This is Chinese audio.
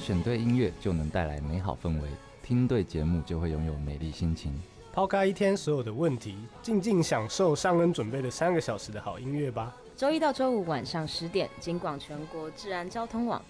选对音乐就能带来美好氛围，听对节目就会拥有美丽心情。 抛开一天所有的问题，静静享受尚恩准备的3个小时的好音乐吧。 周一到周五晚上10点，警广全国治安交通网